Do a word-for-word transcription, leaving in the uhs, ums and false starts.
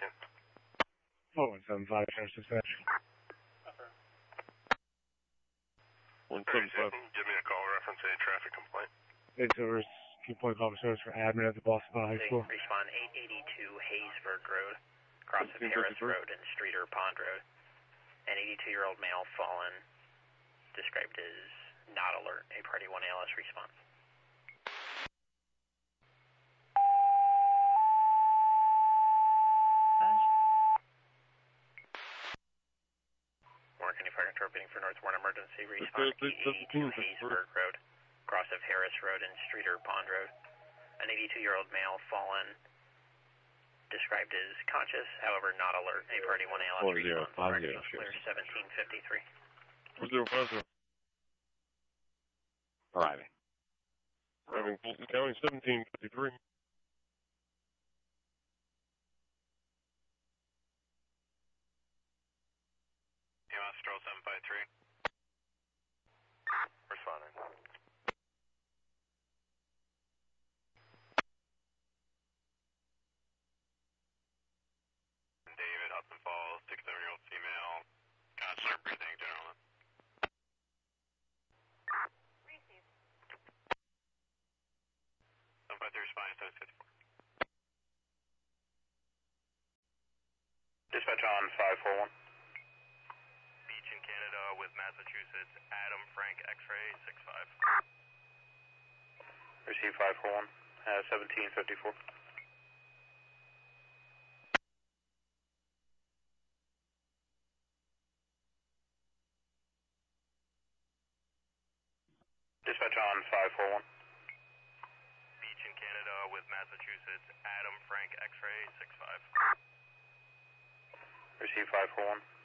seventeen. four one seven five, Sheriff's Dispatch. one seven five. Give me a call reference a traffic complaint. Eight service, complaint call service for admin at the Boston High School. Respond eight eighty-two Haysburg Road, cross of Harris Road and Streeter Pond Road. An eighty-two-year-old male fallen, described as not alert. A Party one A L S response. Warren County Fire Control bidding for North Warren emergency response. eight eighty-two Haysburg Road, cross of Harris Road and Streeter Pond Road. An eighty-two-year-old male fallen, described as conscious, however not alert. A Party one A L S four zero response. five zero. Clear seventeen fifty-three. four zero five zero. Arriving. Arriving Fulton County seventeen fifty-three. Astro seven five three. Responding. David, Hudson Falls, sixty-seven-year-old female. Got start breathing, gentlemen. Receive. seven five three, responding seven fifty-four. Dispatch on five four one. Beach in Canada with Massachusetts, Adam Frank X-ray six five. Receive five four one, uh, seventeen fifty-four. Dispatch on five four one. Beach in Canada with Massachusetts, Adam Frank X-ray six five. Receive five four one.